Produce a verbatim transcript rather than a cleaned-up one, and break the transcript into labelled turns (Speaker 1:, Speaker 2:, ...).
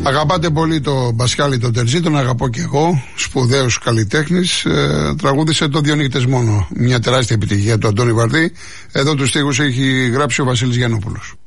Speaker 1: Αγαπάτε πολύ τον Πασχάλη τον Τερζή, τον αγαπώ και εγώ. Σπουδαίος καλλιτέχνης. Ε, τραγούδισε το Δύο νύχτες μόνο. Μια τεράστια επιτυχία του Αντώνη Βαρδί. Εδώ τους στίχους έχει γράψει ο Βασίλης Γιαννόπουλος.